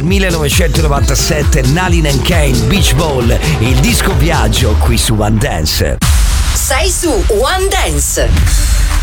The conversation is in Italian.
1997, Nalin and Kane, Beach Ball, il disco viaggio qui su One Dance. Sei su One Dance.